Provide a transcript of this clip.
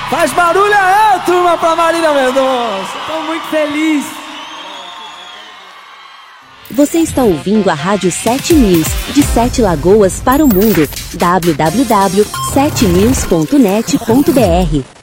Faz barulho aí, turma, pra Marília Mendonça. Tô muito feliz. Você está ouvindo a Rádio 7 News, de 7 Lagoas para o mundo. www.7news.net.br